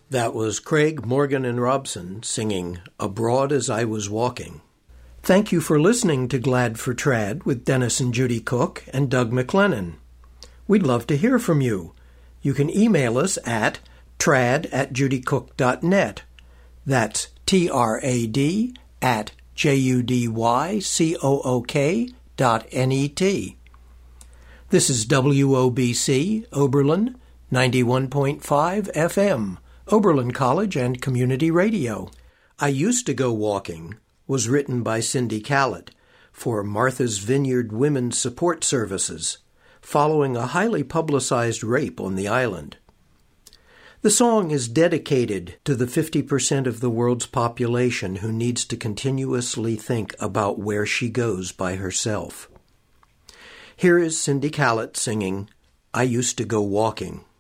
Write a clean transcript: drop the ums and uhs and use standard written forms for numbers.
That was Craig, Morgan, and Robson singing Abroad as I Was Walking. Thank you for listening to Glad for Trad with Dennis and Judy Cook and Doug McLennan. We'd love to hear from you. You can email us at trad@judycook.net. That's trad@judycook.net. This is WOBC, Oberlin, 91.5 FM, Oberlin College and Community Radio. I Used to Go Walking was written by Cindy Callett for Martha's Vineyard Women's Support Services, following a highly publicized rape on the island. The song is dedicated to the 50% of the world's population who needs to continuously think about where she goes by herself. Here is Cindy Callett singing, I Used to Go Walking.